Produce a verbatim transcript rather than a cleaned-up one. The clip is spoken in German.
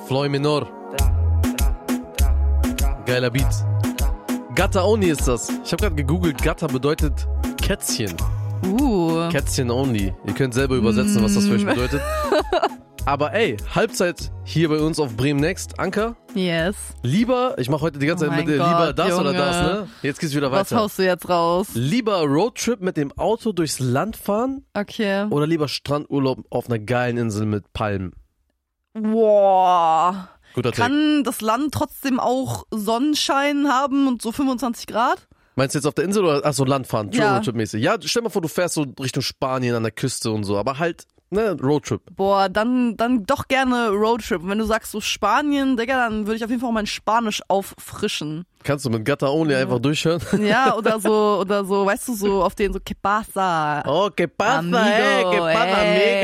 Floy Menor. Geiler Beat. Gatta Only ist das. Ich habe gerade gegoogelt, Gatta bedeutet Kätzchen. Uh. Kätzchen Only. Ihr könnt selber übersetzen, was das für euch bedeutet. Aber ey, Halbzeit hier bei uns auf Bremen Next. Anka? Yes. Lieber, ich mache heute die ganze Oh Zeit mit mein dir, lieber Gott, das Junge. oder das, ne? Jetzt geht's wieder Was weiter. haust du jetzt raus? Lieber Roadtrip mit dem Auto durchs Land fahren Okay. oder lieber Strandurlaub auf einer geilen Insel mit Palmen? Boah. Guter Take. Kann das Land trotzdem auch Sonnenschein haben und so fünfundzwanzig Grad? Meinst du jetzt auf der Insel oder, achso, Land fahren, Ja. Roadtrip-mäßig? Ja, stell mal vor, du fährst so Richtung Spanien an der Küste und so, aber halt, ne, Roadtrip. Boah, dann, dann doch gerne Roadtrip. Und wenn du sagst so Spanien, Digga, dann würde ich auf jeden Fall auch mein Spanisch auffrischen. Kannst du mit Gatta Only einfach durchhören? Ja, oder so, oder so, weißt du, so auf den so Que pasa? Oh, que pasa, Amigo, eh, que pasa, ey. amigo.